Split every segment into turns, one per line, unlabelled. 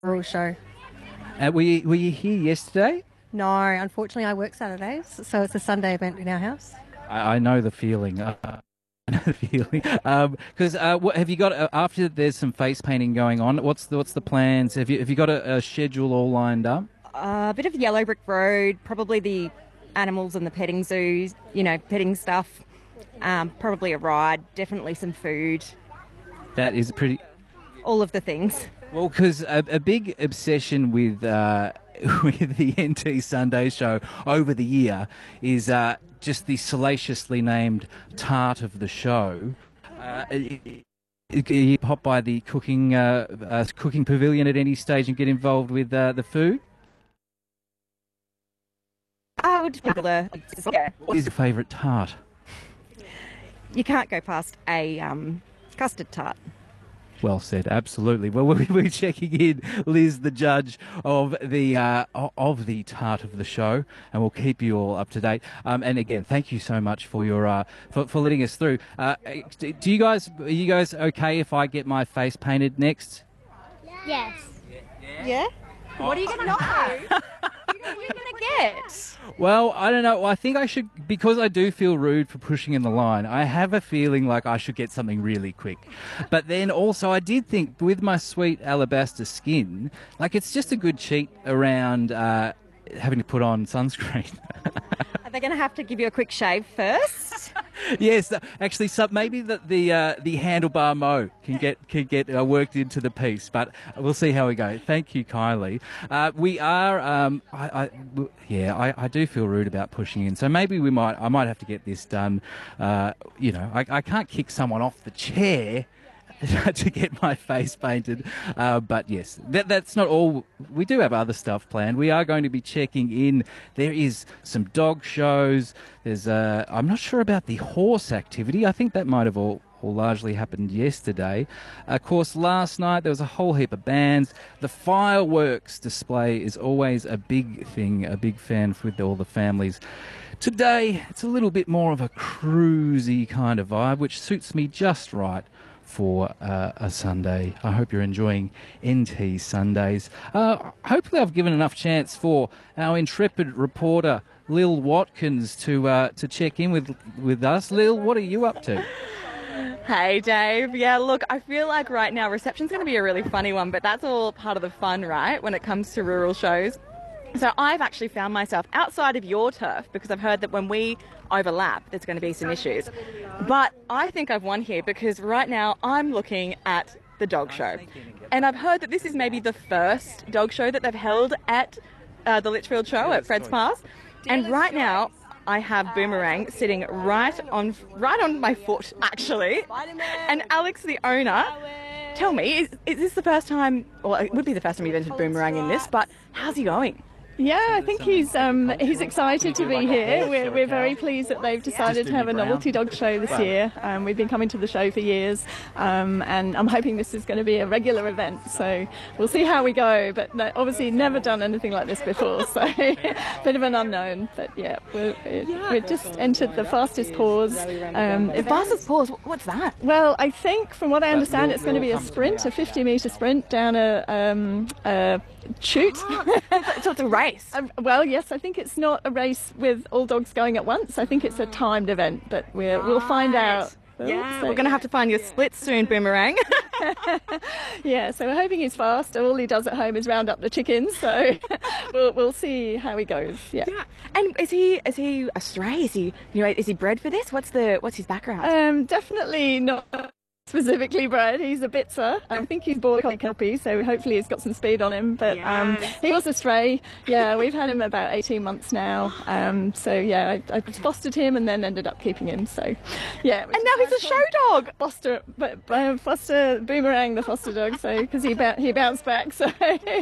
rural show.
Were you here yesterday?
No, unfortunately, I work Saturdays, so it's a Sunday event in our house.
I know the feeling. I know the feeling. Because what have you got after? There's some face painting going on. What's the plans? Have you got a schedule all lined up?
A bit of Yellow Brick Road, probably the animals and the petting zoos, petting stuff. Probably a ride, definitely some food,
That is pretty.
all of the things.
Well, because a big obsession with with the NT Sunday show over the year is just the salaciously named tart of the show. You pop by the cooking pavilion at any stage and get involved with the food.
I would yeah.
What is your favourite tart?
You can't go past a custard tart.
Well said, absolutely. Well, we're checking in, Liz, the judge of the tart of the show, and we'll keep you all up to date. And again, thank you so much for your for letting us through. Are you guys okay if I get my face painted next?
Yes.
Yeah? What are you going to know? What are you going to get?
Well, I don't know. I think I should, because I do feel rude for pushing in the line. I have a feeling like I should get something really quick. But then also I did think with my sweet alabaster skin, like it's just a good cheat around having to put on sunscreen.
Are they going to have to give you a quick shave first?
Yes, actually, maybe the handlebar mow can get worked into the piece, but we'll see how we go. Thank you, Kylie. We are, I do feel rude about pushing in, so maybe I might have to get this done. I can't kick someone off the chair to get my face painted. But yes, that's not all. We do have other stuff planned. We are going to be checking in. There is some dog shows. There's I'm not sure about the horse activity. I think that might have all largely happened yesterday. Of course, last night there was a whole heap of bands. The fireworks display is always a big thing, a big fan with all the families. Today, it's a little bit more of a cruisy kind of vibe, which suits me just right for a Sunday. I hope you're enjoying NT Sundays. Hopefully I've given enough chance for our intrepid reporter Lil Watkins to check in with us. Lil, what are you up to?
Hey Dave, yeah look, I feel like right now reception's going to be a really funny one, but that's all part of the fun, right, when it comes to rural shows. So I've actually found myself outside of your turf because I've heard that when we overlap there's going to be some issues. But I think I've won here because right now I'm looking at the dog show. And I've heard that this is maybe the first dog show that they've held at the Litchfield show at Fred's Pass. And right now I have Boomerang sitting right on my foot actually. And Alex, the owner, tell me, is this the first time, well it would be the first time you've entered Boomerang in this, but how's he going?
Yeah, I think he's excited to be here. We're very pleased that they've decided to have a novelty dog show this year. We've been coming to the show for years, and I'm hoping this is going to be a regular event. So we'll see how we go. But obviously, never done anything like this before, so bit of an unknown. But yeah, we've just entered the fastest pause.
Fastest pause, what's that?
Well, I think from what I understand, it's going to be a sprint, a 50-metre sprint down a chute.
So it's a race.
Well, yes, I think it's not a race with all dogs going at once. I think it's a timed event, but we'll find out.
Yeah, we're going to have to find your splits soon, Boomerang.
Yeah, so we're hoping he's fast. All he does at home is round up the chickens, so we'll see how he goes. Yeah.
And is he a stray? Is he bred for this? What's his background?
Definitely not specifically bred. He's a bitzer. I think he's border collie, so hopefully he's got some speed on him. But he was a stray. Yeah, we've had him about 18 months now. So yeah, I fostered him and then ended up keeping him. So yeah.
And now he's a show dog.
Foster Boomerang, the foster dog. So because he bounced back. So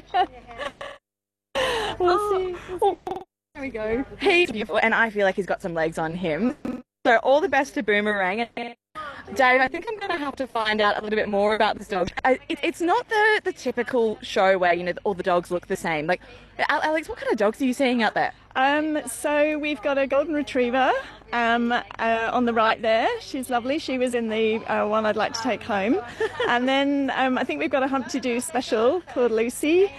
we'll see. There we go.
He's beautiful, and I feel like he's got some legs on him. So all the best to Boomerang. Dave, I think I'm going to have to find out a little bit more about this dog. It's not the typical show where, all the dogs look the same. Like, Alex, what kind of dogs are you seeing out there?
So we've got a golden retriever on the right there. She's lovely. She was in the one I'd like to take home. And then I think we've got a Humpty Doo special called Lucy.